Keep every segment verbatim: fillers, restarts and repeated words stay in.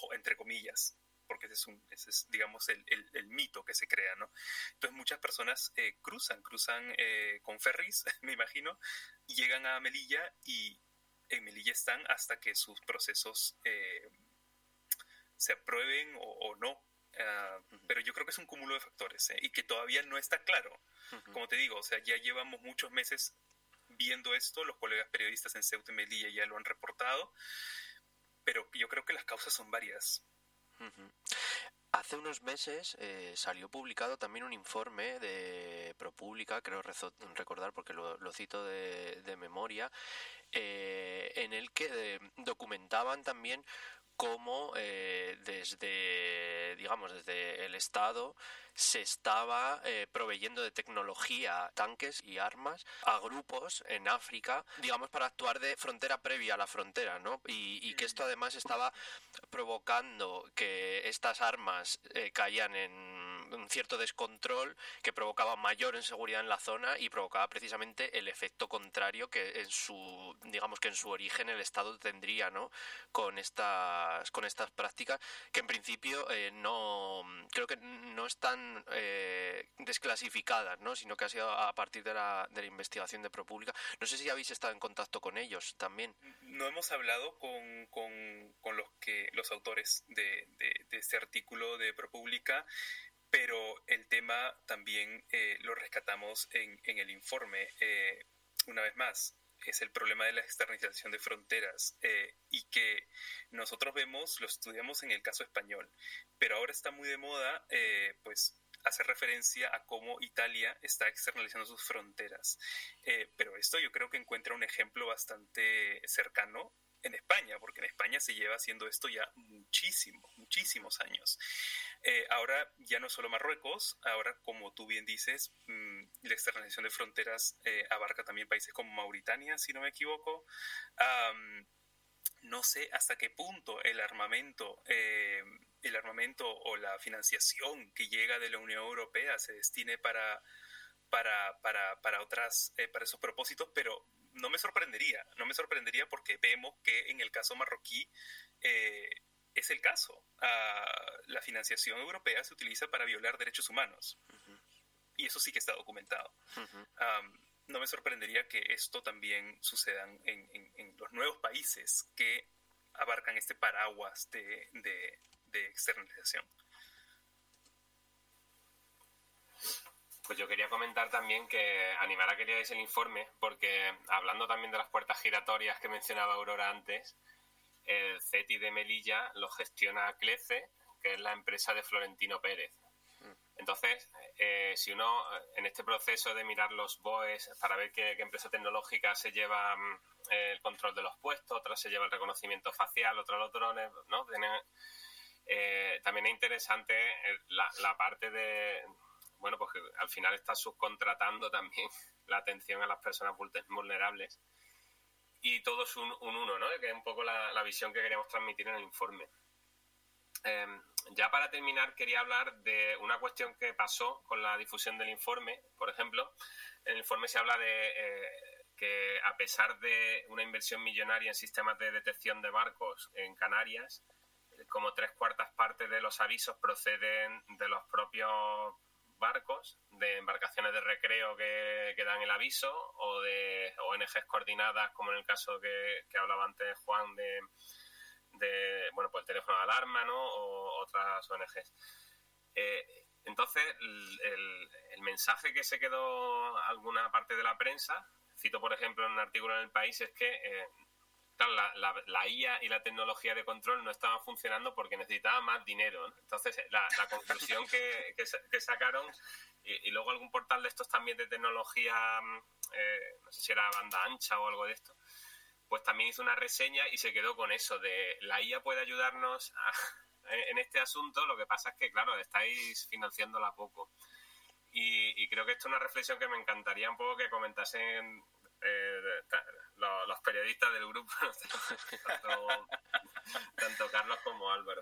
ojo, entre comillas, porque ese es, un, ese es digamos, el, el, el mito que se crea, ¿no? Entonces muchas personas eh, cruzan, cruzan eh, con ferries, me imagino, y llegan a Melilla y en Melilla están hasta que sus procesos eh, se aprueben o, o no. Uh, uh-huh. Pero yo creo que es un cúmulo de factores, ¿eh? Y que todavía no está claro. Uh-huh. Como te digo, o sea, ya llevamos muchos meses viendo esto, los colegas periodistas en Ceuta y Melilla ya lo han reportado, pero yo creo que las causas son varias. Uh-huh. Hace unos meses eh, salió publicado también un informe de ProPublica, creo rezo, recordar porque lo, lo cito de, de memoria, eh, en el que eh, documentaban también cómo eh, desde, digamos, desde el Estado se estaba eh, proveyendo de tecnología, tanques y armas a grupos en África, digamos, para actuar de frontera previa a la frontera, ¿no? Y, y que esto además estaba provocando que estas armas eh, caían en un cierto descontrol que provocaba mayor inseguridad en la zona y provocaba precisamente el efecto contrario que en su, digamos, que en su origen el Estado tendría, ¿no? Con estas, con estas prácticas que en principio eh, no, creo que no están eh, desclasificadas, ¿no? Sino que ha sido a partir de la, de la investigación de ProPublica. No sé si habéis estado en contacto con ellos también. No hemos hablado con, con, con los que los autores de, de, de este artículo de ProPublica, pero el tema también eh, lo rescatamos en, en el informe. Eh, una vez más, es el problema de la externalización de fronteras eh, y que nosotros vemos, lo estudiamos en el caso español, pero ahora está muy de moda, eh, pues, hacer referencia a cómo Italia está externalizando sus fronteras. Eh, pero esto yo creo que encuentra un ejemplo bastante cercano en España, porque en España se lleva haciendo esto ya muchísimos, muchísimos años. Eh, ahora ya no solo Marruecos, ahora como tú bien dices, mmm, la externalización de fronteras eh, abarca también países como Mauritania, si no me equivoco. Um, no sé hasta qué punto el armamento, eh, el armamento o la financiación que llega de la Unión Europea se destine para, para, para, para, otras, eh, para esos propósitos, pero no me sorprendería, no me sorprendería porque vemos que en el caso marroquí eh, es el caso. Uh, la financiación europea se utiliza para violar derechos humanos. Uh-huh. Y eso sí que está documentado. Uh-huh. Um, no me sorprendería que esto también suceda en, en, en los nuevos países que abarcan este paraguas de, de, de externalización. Pues yo quería comentar también que animar a que leáis el informe, porque hablando también de las puertas giratorias que mencionaba Aurora antes, el CETI de Melilla lo gestiona CLECE, que es la empresa de Florentino Pérez. Entonces, eh, si uno en este proceso de mirar los B O Es para ver qué, qué empresa tecnológica se lleva eh, el control de los puestos, otra se lleva el reconocimiento facial, otra los drones, ¿no? Tienen, eh, también es interesante la, la parte de... Bueno, pues que al final está subcontratando también la atención a las personas vulnerables. Y todo es un, un uno, ¿no? Que es un poco la, la visión que queríamos transmitir en el informe. Eh, ya para terminar, quería hablar de una cuestión que pasó con la difusión del informe. Por ejemplo, en el informe se habla de eh, que a pesar de una inversión millonaria en sistemas de detección de barcos en Canarias, como tres cuartas partes de los avisos proceden de los propios barcos, de embarcaciones de recreo que, que dan el aviso o de O N Ges coordinadas, como en el caso que, que hablaba antes Juan de, de bueno, pues el teléfono de alarma, ¿no? O otras O N Ges. Eh, entonces, el, el, el mensaje que se quedó alguna parte de la prensa, cito por ejemplo en un artículo en El País, es que eh, claro, la, la, la I A y la tecnología de control no estaban funcionando porque necesitaban más dinero, ¿no? Entonces, la, la conclusión que, que, que sacaron, y, y luego algún portal de estos también de tecnología, eh, no sé si era banda ancha o algo de esto, pues también hizo una reseña y se quedó con eso de la I A puede ayudarnos a, en este asunto, lo que pasa es que, claro, estáis financiándola poco. Y, y creo que esto es una reflexión que me encantaría un poco que comentasen eh, los, los periodistas del grupo, tanto, tanto Carlos como Álvaro.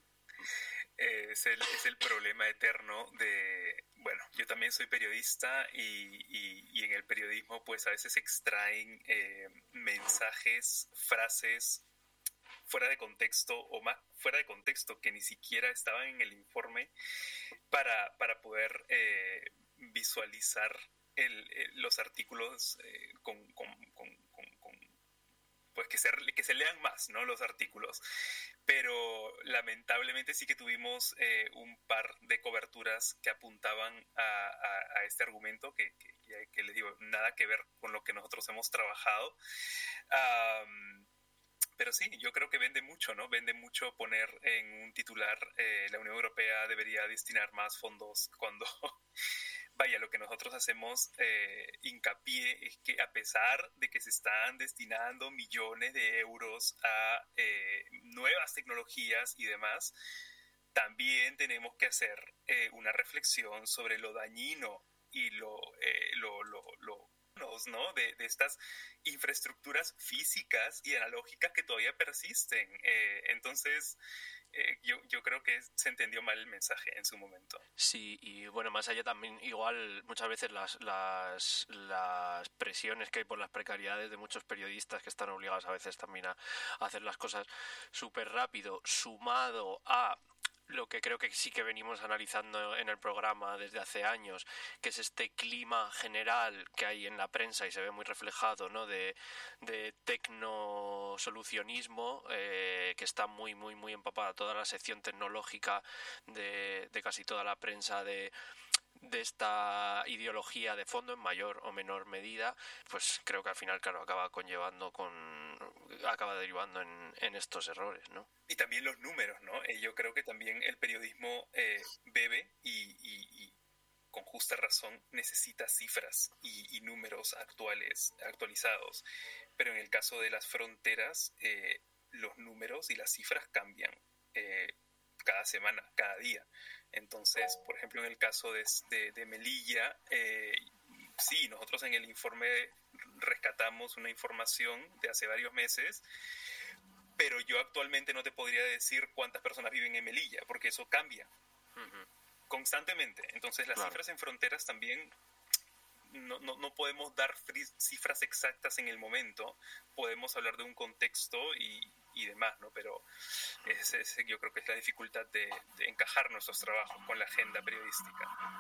Eh, es, el, es el problema eterno de... Bueno, yo también soy periodista y, y, y en el periodismo pues a veces extraen eh, mensajes, frases fuera de contexto o más fuera de contexto que ni siquiera estaban en el informe para, para poder eh, visualizar el, el, los artículos eh, con, con, con, con, con pues que se, que se lean más, ¿no? Los artículos. Pero lamentablemente sí que tuvimos eh, un par de coberturas que apuntaban a, a, a este argumento que, que, que les digo, nada que ver con lo que nosotros hemos trabajado. Um, pero sí, yo creo que vende mucho, ¿no? Vende mucho poner en un titular eh, la Unión Europea debería destinar más fondos cuando... Vaya, lo que nosotros hacemos eh, hincapié es que a pesar de que se están destinando millones de euros a eh, nuevas tecnologías y demás, también tenemos que hacer eh, una reflexión sobre lo dañino y lo, eh, lo, lo, lo ¿no? de, de estas infraestructuras físicas y analógicas que todavía persisten. Eh, entonces... Eh, yo, yo creo que se entendió mal el mensaje en su momento. Sí, y bueno, más allá también, igual muchas veces las, las, las presiones que hay por las precariedades de muchos periodistas que están obligados a veces también a, a hacer las cosas súper rápido, sumado a lo que creo que sí que venimos analizando en el programa desde hace años, que es este clima general que hay en la prensa y se ve muy reflejado, ¿no? de, de tecnosolucionismo, eh, que está muy, muy, muy empapada toda la sección tecnológica de, de casi toda la prensa de de esta ideología de fondo en mayor o menor medida, pues creo que al final, claro, acaba conllevando con acaba derivando en, en estos errores, ¿no? Y también los números, ¿no? Eh, yo creo que también el periodismo eh, bebe y, y, y con justa razón necesita cifras y, y números actuales, actualizados, pero en el caso de las fronteras eh, los números y las cifras cambian eh, cada semana, cada día. Entonces, por ejemplo, en el caso de, de, de Melilla, eh, sí, nosotros en el informe rescatamos una información de hace varios meses, pero yo actualmente no te podría decir cuántas personas viven en Melilla, porque eso cambia uh-huh. constantemente. Entonces, las claro. cifras en fronteras también no, no, no podemos dar cifras exactas en el momento, podemos hablar de un contexto y... y demás, ¿no? Pero es, es, yo creo que es la dificultad de, de encajar nuestros trabajos con la agenda periodística.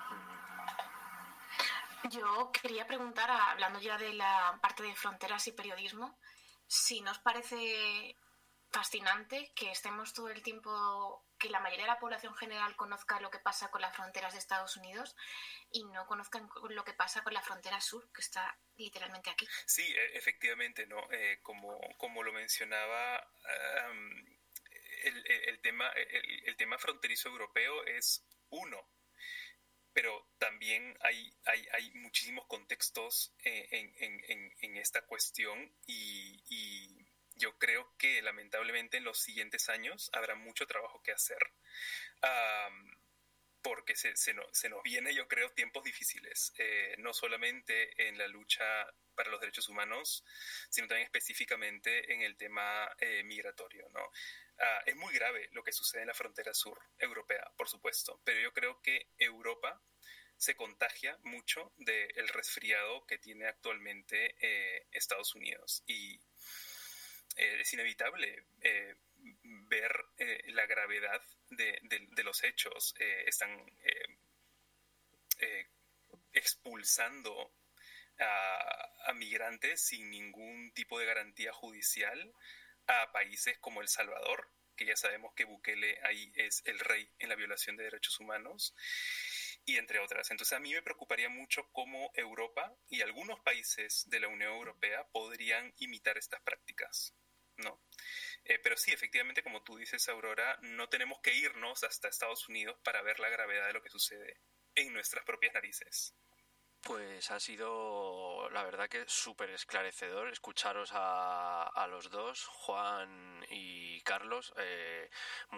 Yo quería preguntar, hablando ya de la parte de fronteras y periodismo, si nos parece fascinante que estemos todo el tiempo, que la mayoría de la población general conozca lo que pasa con las fronteras de Estados Unidos y no conozcan lo que pasa con la frontera sur, que está literalmente aquí. Sí, efectivamente, ¿no? Eh, como, como lo mencionaba, um, el, el, el, tema, el, el tema fronterizo europeo es uno, pero también hay, hay, hay muchísimos contextos en, en, en, en esta cuestión y, y yo creo que lamentablemente en los siguientes años habrá mucho trabajo que hacer. Um, porque se, se, nos, se nos viene, yo creo, tiempos difíciles, eh, no solamente en la lucha para los derechos humanos, sino también específicamente en el tema eh, migratorio, ¿no? Ah, es muy grave lo que sucede en la frontera sur europea, por supuesto, pero yo creo que Europa se contagia mucho del resfriado que tiene actualmente eh, Estados Unidos y eh, es inevitable eh, ver eh, la gravedad de, de, de los hechos. Eh, están eh, eh, expulsando a, a migrantes sin ningún tipo de garantía judicial a países como El Salvador, que ya sabemos que Bukele ahí es el rey en la violación de derechos humanos, y entre otras. Entonces a mí me preocuparía mucho cómo Europa y algunos países de la Unión Europea podrían imitar estas prácticas, ¿no? Eh, pero sí, efectivamente, como tú dices, Aurora, no tenemos que irnos hasta Estados Unidos para ver la gravedad de lo que sucede en nuestras propias narices. Pues ha sido, la verdad, que súper esclarecedor escucharos a, a los dos, Juan y Carlos. Eh,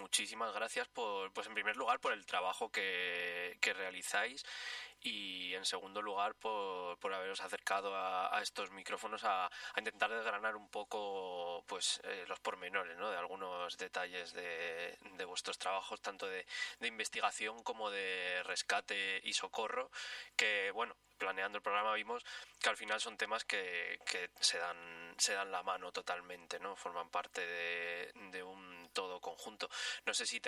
muchísimas gracias por, pues en primer lugar por el trabajo que, que realizáis y en segundo lugar por, por haberos acercado a, a estos micrófonos a, a intentar desgranar un poco pues eh, los pormenores, ¿no? De algunos detalles de, de vuestros trabajos, tanto de, de investigación como de rescate y socorro, que bueno, planeando el programa vimos que al final son temas que, que se dan se dan la mano totalmente, ¿no? Forman parte de, de un todo conjunto. No sé si